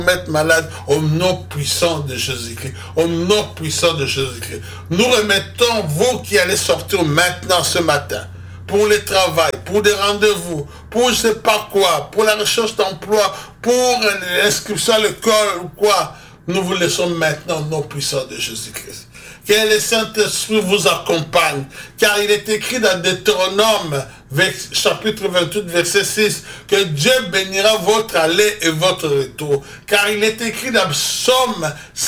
être malade au nom puissant de Jésus-Christ. Au nom puissant de Jésus-Christ. Nous remettons vous qui allez sortir maintenant ce matin pour le travail, pour des rendez-vous, pour je ne sais pas quoi, pour la recherche d'emploi, pour l'inscription à l'école ou quoi. Nous vous laissons maintenant au nom puissant de Jésus-Christ. Que le Saint-Esprit vous accompagne, car il est écrit dans Deutéronome, chapitre 28, verset 6, que Dieu bénira votre aller et votre retour. Car il est écrit dans Psaume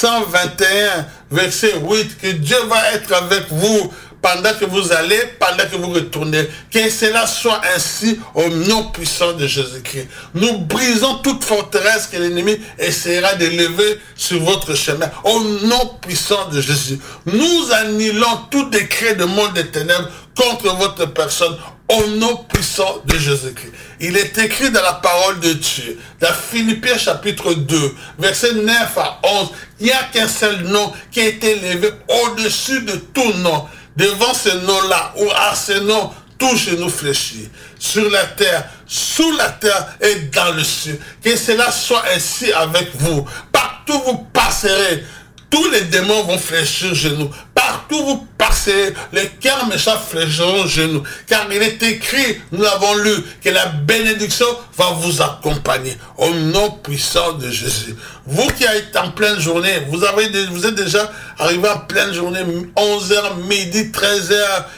121, verset 8, que Dieu va être avec vous pendant que vous allez, pendant que vous retournez. Que cela soit ainsi au nom puissant de Jésus-Christ. Nous brisons toute forteresse que l'ennemi essaiera de lever sur votre chemin. Au nom puissant de Jésus. Nous annulons tout décret de monde des ténèbres contre votre personne au nom puissant de Jésus-Christ. Il est écrit dans la parole de Dieu, dans Philippiens chapitre 2, versets 9 à 11, il n'y a qu'un seul nom qui a été élevé au-dessus de tout nom. Devant ce nom-là, ou à ce nom, tout genou fléchit, sur la terre, sous la terre et dans le ciel. Que cela soit ainsi avec vous. Partout vous passerez, tous les démons vont fléchir genoux. Partout vous passerez, les cœurs méchants fléchiront genoux. Car il est écrit, nous l'avons lu, que la bénédiction va vous accompagner. Au nom puissant de Jésus. Vous qui êtes en pleine journée, vous êtes déjà arrivé en pleine journée, 11h, midi, 13h,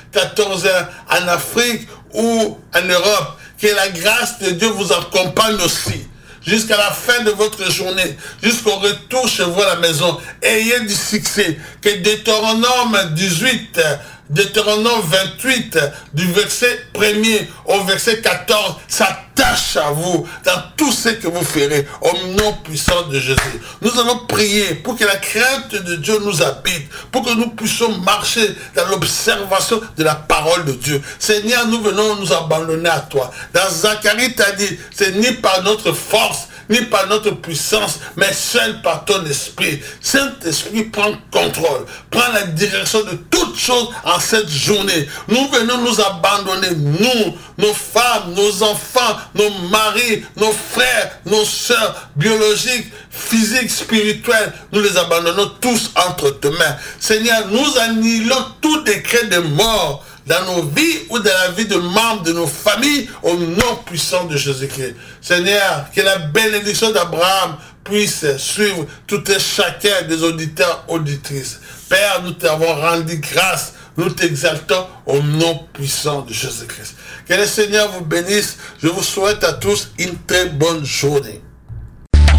14h, en Afrique ou en Europe. Que la grâce de Dieu vous accompagne aussi. Jusqu'à la fin de votre journée, jusqu'au retour chez vous à la maison, ayez du succès. Que Deutéronome 18, Deutéronome 28, du verset 1er au verset 14, s'attache à vous dans tout ce que vous ferez, au nom puissant de Jésus. Nous allons prier pour que la crainte de Dieu nous habite, pour que nous puissions marcher dans l'observation de la parole de Dieu. Seigneur, nous venons nous abandonner à toi. Dans Zacharie, tu as dit, c'est ni par notre force, ni par notre puissance, mais seul par ton esprit. Saint-Esprit, prend contrôle, prend la direction de toutes choses en cette journée. Nous venons nous abandonner, nous, nos femmes, nos enfants, nos maris, nos frères, nos sœurs, biologiques, physiques, spirituels, nous les abandonnons tous entre tes mains. Seigneur, nous annulons tout décret de mort dans nos vies ou dans la vie de membres de nos familles, au nom puissant de Jésus-Christ. Seigneur, que la bénédiction d'Abraham puisse suivre tout et chacun des auditeurs, auditrices. Père, nous t'avons rendu grâce, nous t'exaltons au nom puissant de Jésus-Christ. Que le Seigneur vous bénisse. Je vous souhaite à tous une très bonne journée.